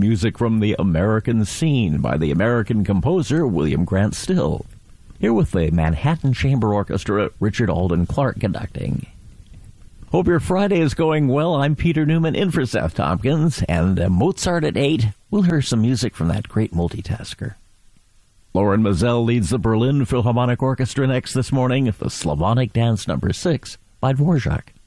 music from the American Scene by the American composer William Grant Still. Here with the Manhattan Chamber Orchestra, Richard Alden Clark conducting. Hope your Friday is going well. I'm Peter Newman in for Seth Tompkins, and Mozart at 8. We'll hear some music from that great multitasker. Lauren Mazel leads the Berlin Philharmonic Orchestra next this morning, the Slavonic Dance No. 6 by Dvorak.